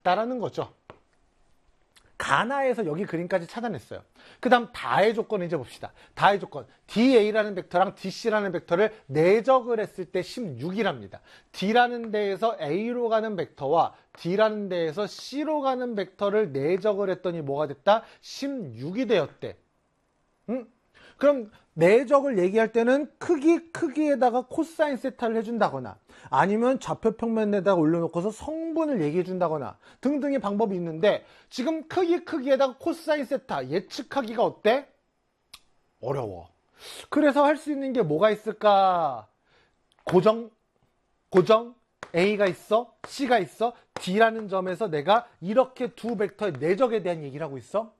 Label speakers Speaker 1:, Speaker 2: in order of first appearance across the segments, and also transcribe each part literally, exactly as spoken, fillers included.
Speaker 1: 있다라는 거죠. 가나에서 여기 그림까지 찾아냈어요. 그 다음 다의 조건을 이제 봅시다. 다의 조건. 디에이라는 벡터랑 디씨라는 벡터를 내적을 했을 때 십육이랍니다. D라는 데에서 A로 가는 벡터와 D라는 데에서 C로 가는 벡터를 내적을 했더니 뭐가 됐다? 십육이 되었대. 응? 그럼 내적을 얘기할 때는 크기, 크기에다가 코사인 세타를 해준다거나 아니면 좌표 평면에다가 올려놓고서 성분을 얘기해 준다거나 등등의 방법이 있는데 지금 크기, 크기에다가 코사인 세타 예측하기가 어때? 어려워. 그래서 할 수 있는 게 뭐가 있을까? 고정, 고정, A가 있어, C가 있어, D라는 점에서 내가 이렇게 두 벡터의 내적에 대한 얘기를 하고 있어?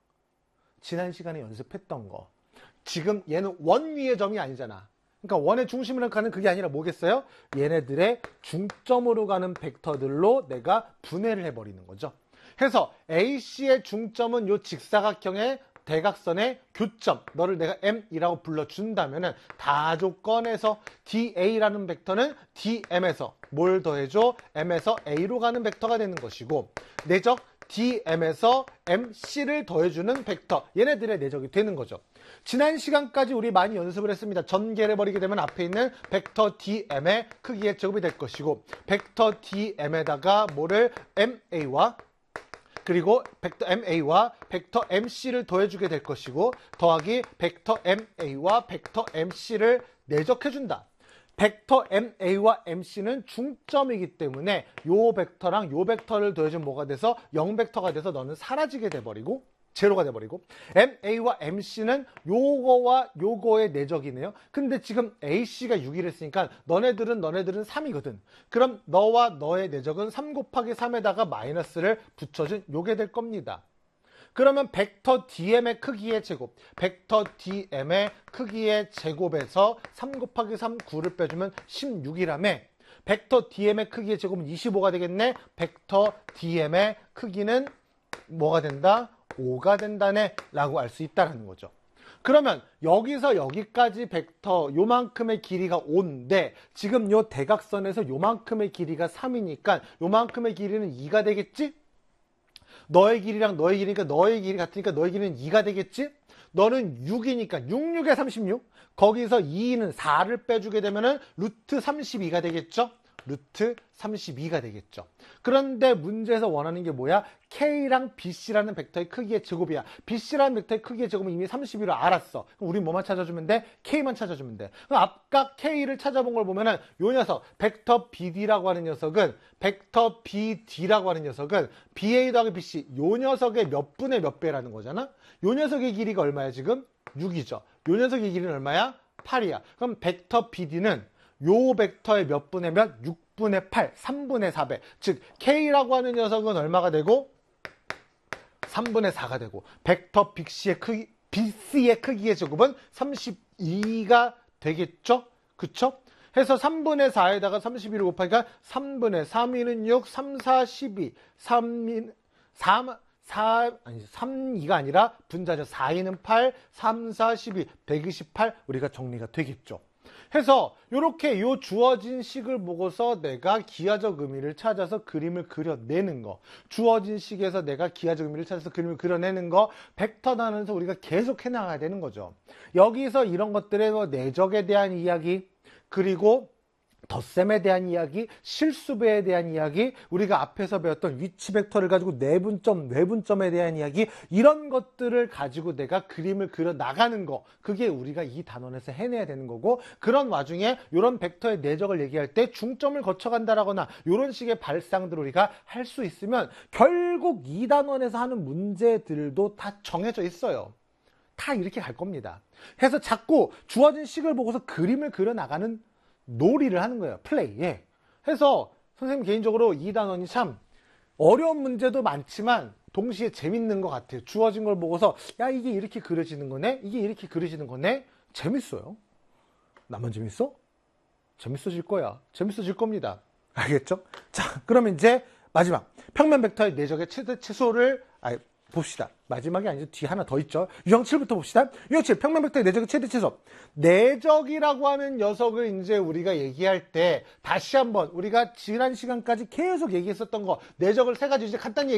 Speaker 1: 지난 시간에 연습했던 거. 지금 얘는 원 위의 점이 아니잖아. 그러니까 원의 중심으로 가는 그게 아니라 뭐겠어요? 얘네들의 중점으로 가는 벡터들로 내가 분해를 해버리는 거죠. 그래서 에이씨의 중점은 요 직사각형의 대각선의 교점, 너를 내가 M이라고 불러준다면은 다조건에서 디에이라는 벡터는 디엠에서 뭘 더해줘? M에서 A로 가는 벡터가 되는 것이고 내적 디엠에서 엠씨를 더해주는 벡터, 얘네들의 내적이 되는 거죠. 지난 시간까지 우리 많이 연습을 했습니다. 전개를 해버리게 되면 앞에 있는 벡터 디엠의 크기의 제곱이 될 것이고 벡터 디엠에다가 뭐를 엠에이와 그리고 벡터 엠에이와 벡터 엠씨를 더해주게 될 것이고 더하기 벡터 엠에이와 벡터 엠씨를 내적해준다. 벡터 엠에이와 엠씨는 중점이기 때문에 요 벡터랑 요 벡터를 더해주면 뭐가 돼서 영 벡터가 돼서 너는 사라지게 돼버리고 제로가 돼버리고 엠에이와 엠씨는 요거와 요거의 내적이네요. 근데 지금 에이씨가 육을 했으니까 너네들은 너네들은 삼이거든. 그럼 너와 너의 내적은 삼 곱하기 삼에다가 마이너스를 붙여준 요게 될 겁니다. 그러면 벡터 디엠의 크기의 제곱, 벡터 디엠의 크기의 제곱에서 삼 곱하기 삼, 구를 빼주면 십육이라며 벡터 디엠의 크기의 제곱은 이십오가 되겠네. 벡터 디엠의 크기는 뭐가 된다? 오가 된다네 라고 알 수 있다는 거죠. 그러면 여기서 여기까지 벡터 요만큼의 길이가 오인데 지금 요 대각선에서 요만큼의 길이가 삼이니까 요만큼의 길이는 이가 되겠지? 너의 길이랑 너의 길이니까 너의 길이 같으니까 너의 길이는 이가 되겠지? 너는 육이니까 육, 육에 삼십육. 거기서 이는 사를 빼주게 되면은 루트 삼십이가 되겠죠? 루트 삼십이가 되겠죠. 그런데 문제에서 원하는 게 뭐야? K랑 비씨라는 벡터의 크기의 제곱이야. 비씨라는 벡터의 크기의 제곱은 이미 삼십이로 알았어. 그럼 우리 뭐만 찾아주면 돼? K만 찾아주면 돼. 그럼 아까 K를 찾아본 걸 보면은 요 녀석, 벡터 비디라고 하는 녀석은 벡터 비디라고 하는 녀석은 비에이 더하기 비씨 요 녀석의 몇 분의 몇 배라는 거잖아. 요 녀석의 길이가 얼마야 지금? 육이죠. 요 녀석의 길이는 얼마야? 팔이야. 그럼 벡터 비디는 요 벡터의 몇 분의 몇? 육 분의 팔, 삼분의 사 배. 즉 K라고 하는 녀석은 얼마가 되고? 삼분의 사가 되고 벡터 비씨의 크기, 비씨의 크기의 제곱은 삼십이가 되겠죠? 그쵸? 해서 삼분의 사에다가 삼십이를 곱하니까 삼분의 삼이는 육, 삼, 사, 십이, 삼, 삼, 사, 아니, 삼, 이가 아니라 분자죠. 사이는 팔, 삼, 사, 십이, 백이십팔 우리가 정리가 되겠죠. 해서 이렇게 요 주어진 식을 보고서 내가 기하적 의미를 찾아서 그림을 그려내는 거, 주어진 식에서 내가 기하적 의미를 찾아서 그림을 그려내는 거, 벡터 단원에서 우리가 계속 해나가야 되는 거죠. 여기서 이런 것들의 뭐 내적에 대한 이야기, 그리고 덧셈에 대한 이야기, 실수배에 대한 이야기, 우리가 앞에서 배웠던 위치 벡터를 가지고 내분점, 외분점에 대한 이야기, 이런 것들을 가지고 내가 그림을 그려 나가는 거, 그게 우리가 이 단원에서 해내야 되는 거고, 그런 와중에 이런 벡터의 내적을 얘기할 때 중점을 거쳐간다라거나 이런 식의 발상들을 우리가 할 수 있으면 결국 이 단원에서 하는 문제들도 다 정해져 있어요. 다 이렇게 갈 겁니다. 그래서 자꾸 주어진 식을 보고서 그림을 그려 나가는 놀이를 하는 거예요. 플레이. 예. 해서 선생님 개인적으로 이 단원이 참 어려운 문제도 많지만 동시에 재밌는 것 같아요. 주어진 걸 보고서 야 이게 이렇게 그려지는 거네? 이게 이렇게 그려지는 거네? 재밌어요. 나만 재밌어? 재밌어질 거야. 재밌어질 겁니다. 알겠죠? 자, 그러면 이제 마지막 평면 벡터의 내적의 최대 최소를 아, 봅시다. 마지막이 아니죠. 뒤에 하나 더 있죠. 유형 칠부터 봅시다. 유형 칠, 평면 벡터의 내적의 최대 최소. 내적이라고 하는 녀석을 이제 우리가 얘기할 때 다시 한번 우리가 지난 시간까지 계속 얘기했었던 거, 내적을 세 가지 이제 간단히 얘기